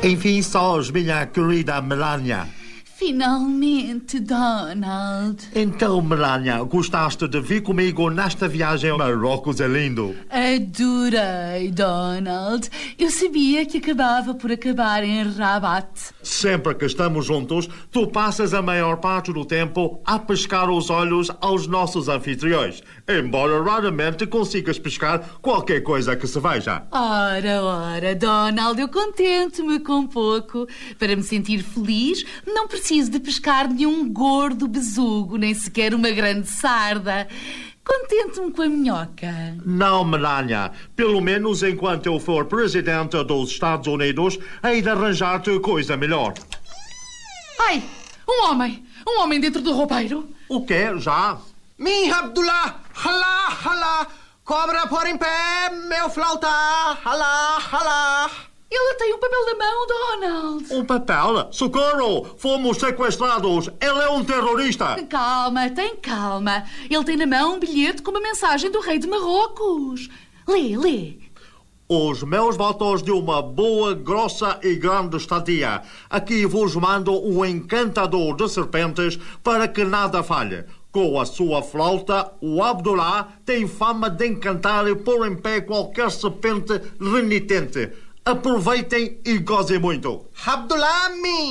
Enfim, sós, minha querida Melania. Finalmente, Donald. Então, Melania, gostaste de vir comigo nesta viagem ao Marrocos? É lindo. Adorei, Donald. Eu sabia que acabava por acabar em Rabat. Sempre que estamos juntos, tu passas a maior parte do tempo a pescar os olhos aos nossos anfitriões, embora raramente consigas pescar qualquer coisa que se veja. Ora, Donald, eu contento-me com pouco. Para me sentir feliz, não preciso de pescar nenhum gordo besugo, nem sequer uma grande sarda. Contento-me com a minhoca. Não, Melania. Pelo menos enquanto eu for presidente dos Estados Unidos, hei de arranjar-te coisa melhor. Ai, um homem dentro do roupeiro. O quê? Já? Mi Abdullah, halá, cobra por em pé, meu flauta, halá. Ele tem um papel na mão, Donald. Um papel? Socorro! Fomos sequestrados! Ele é um terrorista! Calma, tem calma. Ele tem na mão um bilhete com uma mensagem do rei de Marrocos. Lê. Os meus votos de uma boa, grossa e grande estadia. Aqui vos mando um encantador de serpentes para que nada falhe. Com a sua flauta, o Abdullah tem fama de encantar e pôr em pé qualquer serpente renitente. Aproveitem e gozem muito. Abdullah,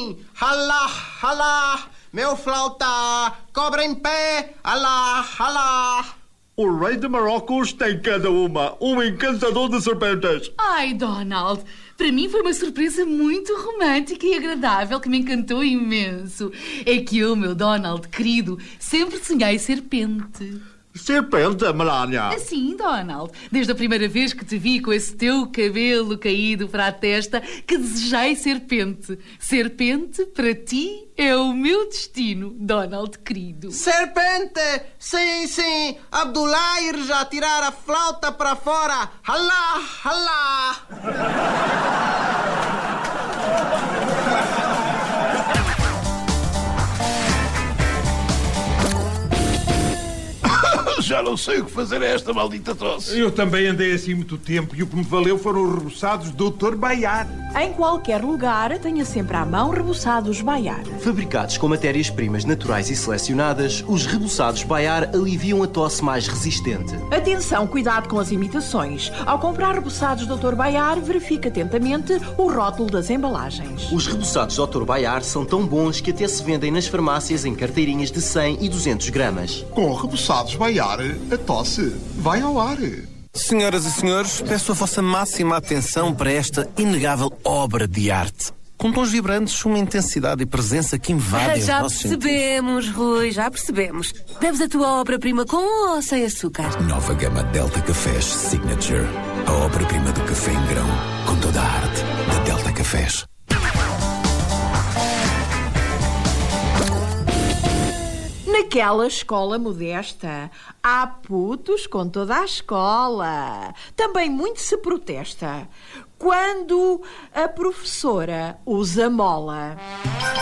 halá, meu flauta, cobra em pé, halá. O rei de Marrocos tem cada uma, um encantador de serpentes. Ai, Donald, para mim foi uma surpresa muito romântica e agradável que me encantou imenso. É que eu, meu Donald querido, sempre sonhei serpente. Serpente, Melania? Sim, Donald. Desde a primeira vez que te vi com esse teu cabelo caído para a testa, que desejei serpente. Serpente, para ti, é o meu destino, Donald querido. Serpente! Sim. Abdullah ir já tirar a flauta para fora. Halá. Já não sei o que fazer a esta maldita tosse. Eu também andei assim muito tempo e o que me valeu foram os reboçados do Dr. Bayard. Em qualquer lugar, tenha sempre à mão reboçados Bayard. Fabricados com matérias-primas naturais e selecionadas, os reboçados Bayard aliviam a tosse mais resistente. Atenção, cuidado com as imitações. Ao comprar reboçados Dr. Bayard, verifique atentamente o rótulo das embalagens. Os reboçados Dr. Bayard são tão bons que até se vendem nas farmácias em carteirinhas de 100 e 200 gramas. Com reboçados Bayard, a tosse vai ao ar. Senhoras e senhores, peço a vossa máxima atenção para esta inegável obra de arte. Com tons vibrantes, uma intensidade e presença que invadem os Já nossos percebemos, Rui, já percebemos. Bebes a tua obra-prima com ou sem açúcar? Nova gama Delta Cafés Signature. A obra-prima do café em grão, com toda a arte da Delta Cafés. Naquela escola modesta, há putos com toda a escola. Também muito se protesta quando a professora usa mola.